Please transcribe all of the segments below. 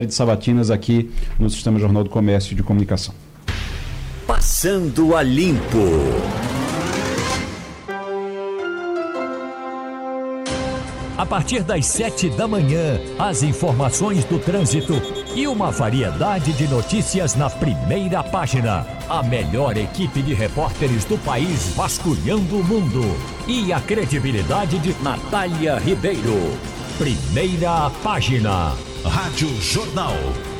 de sabatinas aqui no Sistema Jornal do Comércio e de Comunicação. Passando a Limpo. A partir das 7 da manhã, as informações do trânsito e uma variedade de notícias na primeira página. A melhor equipe de repórteres do país vasculhando o mundo. E a credibilidade de Natália Ribeiro. Primeira página. Rádio Jornal.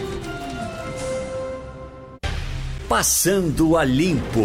Passando a Limpo.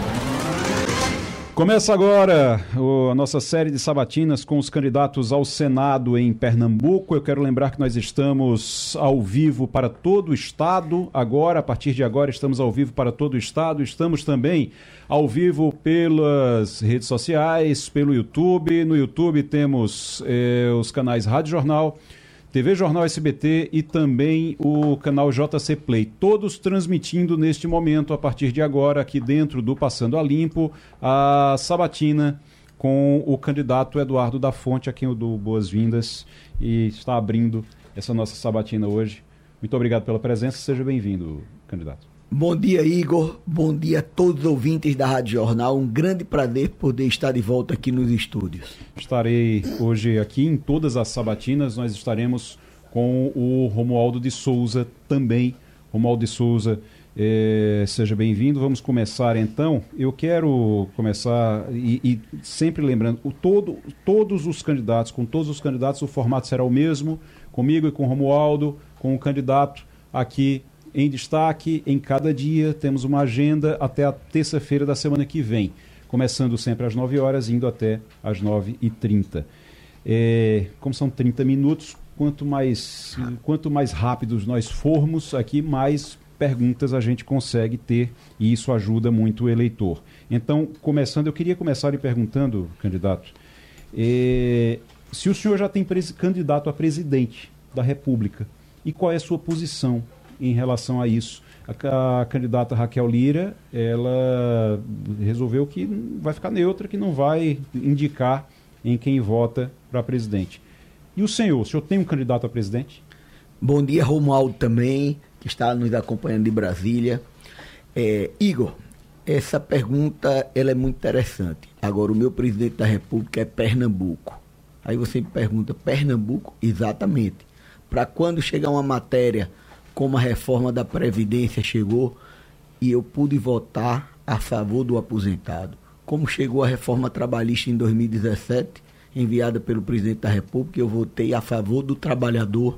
Começa agora a nossa série de sabatinas com os candidatos ao Senado em Pernambuco. Eu quero lembrar que nós estamos ao vivo para todo o estado. Agora, a partir de agora, estamos ao vivo para todo o estado. Estamos também ao vivo pelas redes sociais, pelo YouTube. No YouTube temos os canais Rádio Jornal, TV Jornal SBT e também o canal JC Play, todos transmitindo neste momento, a partir de agora, aqui dentro do Passando a Limpo, a sabatina com o candidato Eduardo da Fonte, a quem eu dou boas-vindas e está abrindo essa nossa sabatina hoje. Muito obrigado pela presença, seja bem-vindo, candidato. Bom dia, Igor. Bom dia a todos os ouvintes da Rádio Jornal. Um grande prazer poder estar de volta aqui nos estúdios. Estarei hoje aqui em todas as sabatinas. Nós estaremos com o Romualdo de Souza também. Romualdo de Souza, seja bem-vindo. Vamos começar então. Eu quero começar e sempre lembrando, todos os candidatos, com todos os candidatos, o formato será o mesmo, comigo e com o Romualdo, com o candidato aqui em destaque. Em cada dia temos uma agenda até a terça-feira da semana que vem, começando sempre às 9 horas, indo até às 9h30. Como são 30 minutos, quanto mais rápidos nós formos aqui, mais perguntas a gente consegue ter, e isso ajuda muito o eleitor. Então, eu queria começar lhe perguntando, candidato, se o senhor já tem candidato a presidente da República e qual é a sua posição em relação a isso. A candidata Raquel Lira, ela resolveu que vai ficar neutra, que não vai indicar em quem vota para presidente. E o senhor tem um candidato a presidente? Bom dia, Romualdo também, que está nos acompanhando de Brasília. Igor, essa pergunta ela é muito interessante. Agora, o meu presidente da República é Pernambuco. Aí você me pergunta, Pernambuco? Exatamente. Para quando chegar uma matéria como a reforma da Previdência chegou e eu pude votar a favor do aposentado. Como chegou a reforma trabalhista em 2017, enviada pelo presidente da República, eu votei a favor do trabalhador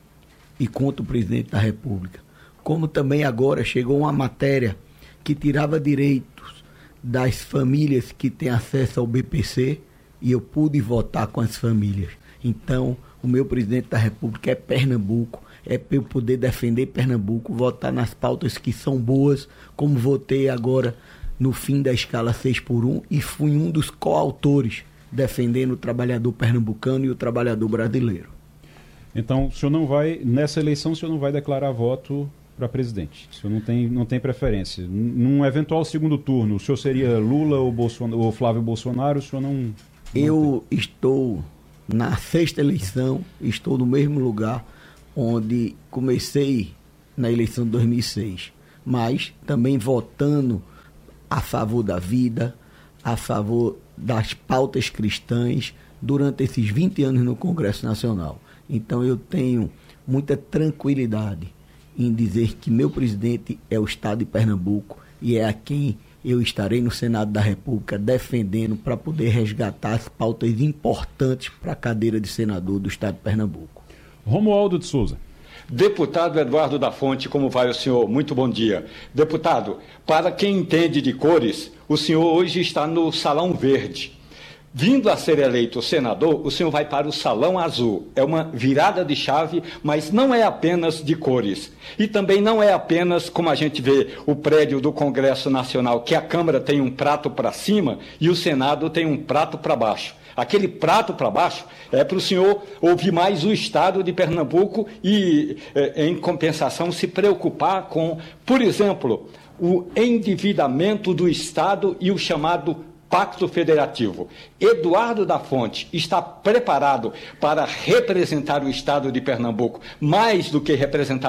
e contra o presidente da República. Como também agora chegou uma matéria que tirava direitos das famílias que têm acesso ao BPC e eu pude votar com as famílias. Então, o meu presidente da República é Pernambuco. É para eu poder defender Pernambuco, votar nas pautas que são boas, como votei agora no fim da escala 6x1 e fui um dos coautores defendendo o trabalhador pernambucano e o trabalhador brasileiro. Então, o senhor nessa eleição, o senhor não vai declarar voto para presidente? O senhor não tem preferência? Num eventual segundo turno, o senhor seria Lula ou Flávio Bolsonaro? O senhor não Eu estou na 6ª eleição, estou no mesmo lugar onde comecei na eleição de 2006, mas também votando a favor da vida, a favor das pautas cristãs durante esses 20 anos no Congresso Nacional. Então eu tenho muita tranquilidade em dizer que meu presidente é o Estado de Pernambuco e é a quem eu estarei no Senado da República defendendo para poder resgatar as pautas importantes para a cadeira de senador do Estado de Pernambuco. Romualdo de Souza. Deputado Eduardo da Fonte, como vai o senhor? Muito bom dia. Deputado, para quem entende de cores, o senhor hoje está no Salão Verde. Vindo a ser eleito senador, o senhor vai para o Salão Azul. É uma virada de chave, mas não é apenas de cores. E também não é apenas, como a gente vê, o prédio do Congresso Nacional, que a Câmara tem um prato para cima e o Senado tem um prato para baixo. Aquele prato para baixo é para o senhor ouvir mais o Estado de Pernambuco e, em compensação, se preocupar com, por exemplo, o endividamento do Estado e o chamado pacto federativo. Eduardo da Fonte está preparado para representar o Estado de Pernambuco, mais do que representar